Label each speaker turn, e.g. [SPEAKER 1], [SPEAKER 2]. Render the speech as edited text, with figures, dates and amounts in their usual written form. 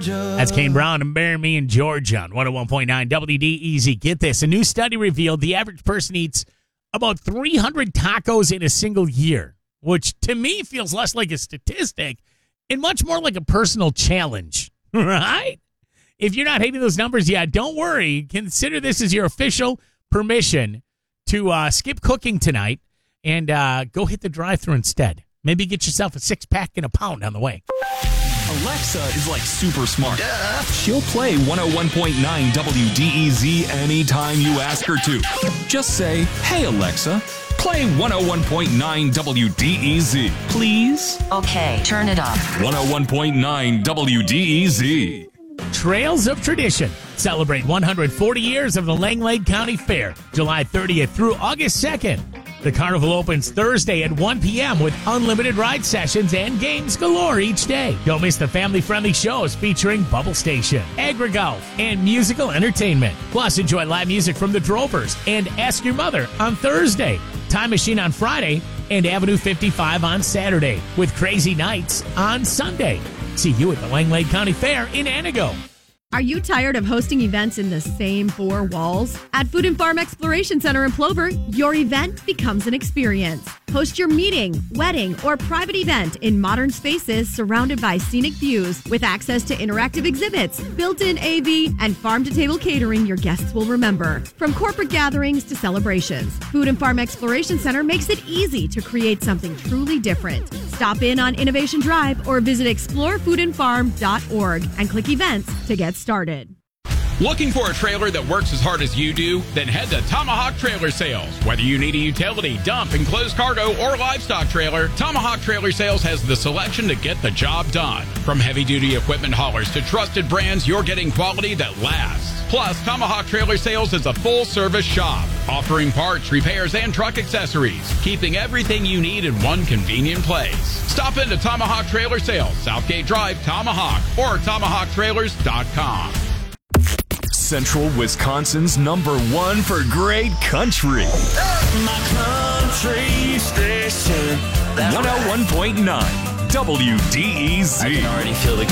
[SPEAKER 1] Georgia.
[SPEAKER 2] That's Kane Brown and Bury Me in Georgia on 101.9 WDEZ. Get this. A new study revealed the average person eats about 300 tacos in a single year, which to me feels less like a statistic and much more like a personal challenge, right? If you're not hitting those numbers yet, don't worry. Consider this as your official permission to skip cooking tonight and go hit the drive-thru instead. Maybe get yourself a 6-pack and a pound on the way.
[SPEAKER 3] Alexa is like super smart. She'll play 101.9 WDEZ anytime you ask her to. Just say, "Hey Alexa, play 101.9 WDEZ, please."
[SPEAKER 4] Okay, turn it up.
[SPEAKER 3] 101.9 WDEZ.
[SPEAKER 2] Trails of Tradition. Celebrate 140 years of the Langlade County Fair, July 30th through August 2nd. The carnival opens Thursday at 1 p.m. with unlimited ride sessions and games galore each day. Don't miss the family-friendly shows featuring Bubble Station, AgriGolf, and musical entertainment. Plus, enjoy live music from the Drovers and Ask Your Mother on Thursday, Time Machine on Friday, and Avenue 55 on Saturday, with Crazy Nights on Sunday. See you at the Langlade County Fair in Anago.
[SPEAKER 5] Are you tired of hosting events in the same four walls? At Food and Farm Exploration Center in Plover, your event becomes an experience. Host your meeting, wedding, or private event in modern spaces surrounded by scenic views with access to interactive exhibits, built-in AV, and farm-to-table catering your guests will remember. From corporate gatherings to celebrations, Food and Farm Exploration Center makes it easy to create something truly different. Stop in on Innovation Drive or visit explorefoodandfarm.org and click events to get started.
[SPEAKER 6] Looking for a trailer that works as hard as you do? Then head to Tomahawk Trailer Sales. Whether you need a utility, dump, enclosed cargo, or livestock trailer, Tomahawk Trailer Sales has the selection to get the job done. From heavy-duty equipment haulers to trusted brands, you're getting quality that lasts. Plus, Tomahawk Trailer Sales is a full-service shop, offering parts, repairs, and truck accessories, keeping everything you need in one convenient place. Stop into Tomahawk Trailer Sales, Southgate Drive, Tomahawk, or TomahawkTrailers.com.
[SPEAKER 3] Central Wisconsin's #1 for great country.
[SPEAKER 1] My country station.
[SPEAKER 3] 101.9 WDEZ.
[SPEAKER 1] I can already feel the